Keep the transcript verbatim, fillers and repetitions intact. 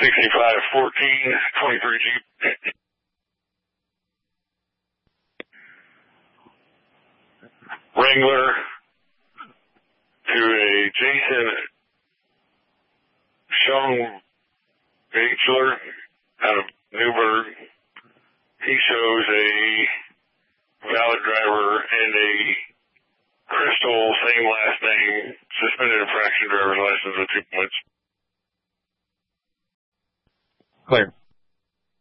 sixty-five fourteen, twenty-three Jeep. Wrangler to a Jason Shung Bachler out of Newburgh. He shows a valid driver and a Crystal, same last name, suspended infraction driver's license with two points. Clear.